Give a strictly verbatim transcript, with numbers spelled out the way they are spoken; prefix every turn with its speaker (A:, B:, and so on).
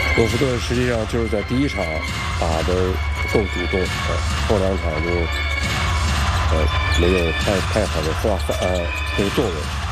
A: 沃夫顿实际上就是在第一场打得够主动，呃，后两场就呃没有太太好的发发呃这个作为。